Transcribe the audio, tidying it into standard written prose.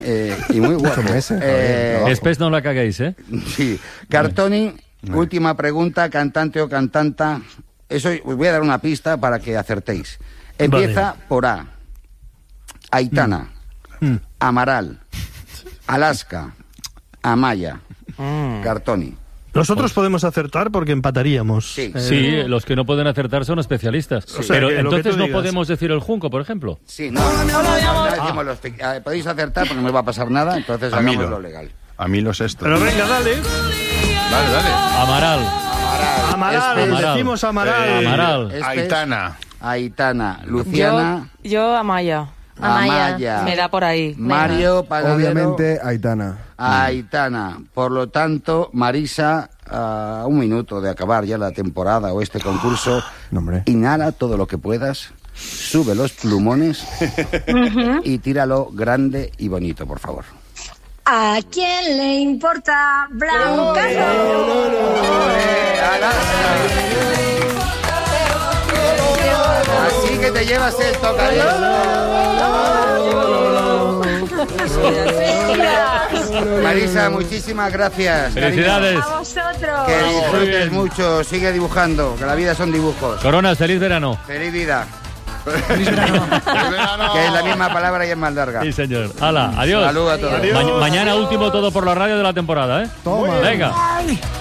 Y muy guapo. 8 meses. Después no la caguéis, ¿eh? Sí. Cartoni, última pregunta, cantante o cantanta. Eso os voy a dar una pista para que acertéis. Empieza por A. Aitana, Amaral, Alaska, Amaya, Cartoni. Nosotros podemos acertar porque empataríamos. Sí. Sí, los que no pueden acertar son especialistas. O sea, Pero que lo que entonces tú no digas. podemos decir el junco, por ejemplo. Sí, no decimos podéis acertar porque no os va a pasar nada, entonces A mí hagamos no. lo legal. A mí lo sexto. Pero venga, dale. Dale. Amaral. Amaral, decimos Amaral. Amaral. Aitana, Luciana, Yo Amaya. Amaya, Me da por ahí. Mario, Pagadero, Obviamente, Aitana. Aitana. Por lo tanto, Marisa, a 1 minuto de acabar ya la temporada o este concurso, No, hombre. inhala todo lo que puedas, sube los plumones y tíralo grande y bonito, por favor. ¿A quién le importa Blanca? Así que te llevas el tocadiscos. Marisa, muchísimas gracias. Felicidades. A vosotros. Que Muy disfrutes bien. mucho, sigue dibujando, que la vida son dibujos. Corona, feliz verano. Feliz vida. Que es la misma palabra y es más larga. Sí, señor. Hala, adiós. Saludos a todos. Mañana último todo por la radio de la temporada, ¿eh? Toma. Venga.